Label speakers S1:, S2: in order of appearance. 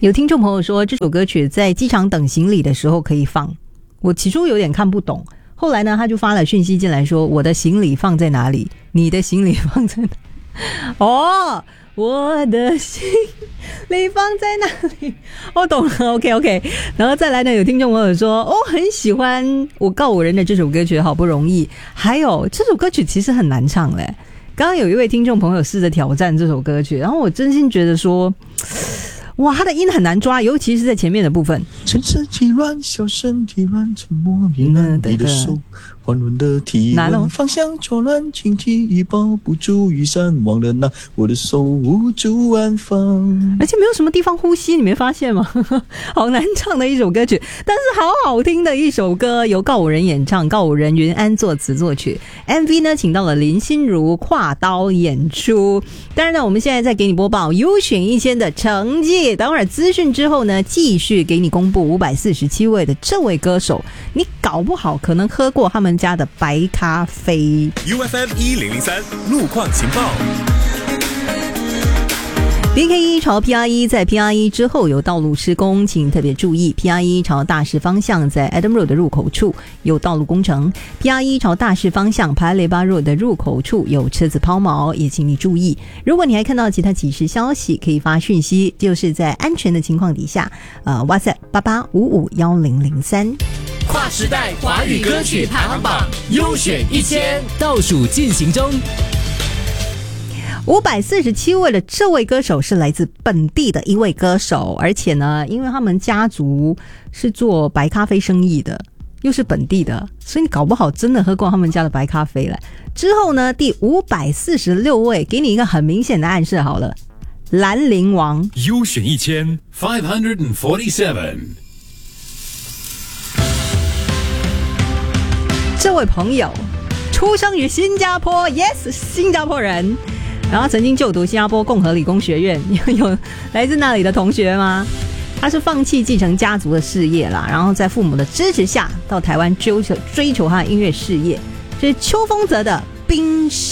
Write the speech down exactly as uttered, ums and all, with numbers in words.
S1: 有听众朋友说这首歌曲在机场等行李的时候可以放，我起初有点看不懂，后来呢他就发了讯息进来说我的行李放在哪里，你的行李放在哪哦，我的行李放在哪里，我懂了 OK OK。 然后再来呢有听众朋友说哦很喜欢我告五人的这首歌曲，好不容易，还有这首歌曲其实很难唱嘞，刚刚有一位听众朋友试着挑战这首歌曲，然后我真心觉得说哇，他的音很难抓，尤其是在前面的部分。
S2: 身体乱，小身体乱，沉默糜烂，你的手缓缓的提问，方向错乱，轻轻一抱不住雨伞，忘了拿我的手捂住安放。
S1: 而且没有什么地方呼吸，你没发现吗？好难唱的一首歌曲，但是好好听的一首歌，由告五人演唱，告五人云安作词作曲， M V 呢请到了林心如跨刀演出。当然呢我们现在在给你播报优选一千的成绩，等会儿资讯之后呢继续给你公布五百四十七位的这位歌手，你搞不好可能喝过他们家的白咖啡。
S3: U F M 一零零三路况情报。
S1: B K 一 朝 P R 一 在 P R 一 之后有道路施工，请特别注意。 P R 一 朝大市方向在 Adam Road 的入口处有道路工程， P R 一 朝大市方向 Paya Lebar Road 的入口处有车子抛锚，也请你注意。如果你还看到其他即时消息可以发讯息，就是在安全的情况底下呃 WhatsApp 八八五五一零零三。
S4: 跨时代华语歌曲排行榜优选一千倒数进行中，
S1: 五百四十七位的这位歌手是来自本地的一位歌手，而且呢因为他们家族是做白咖啡生意的，又是本地的，所以你搞不好真的喝过他们家的白咖啡了。之后呢第五百四十六位，给你一个很明显的暗示好了，兰陵王
S3: 优选一千 five forty-seven。
S1: 这位朋友出生于新加坡 Yes 新加坡人，然后曾经就读新加坡共和理工学院，有来自那里的同学吗？他是放弃继承家族的事业啦，然后在父母的支持下到台湾追求追求他的音乐事业。这是邱锋泽的冰山。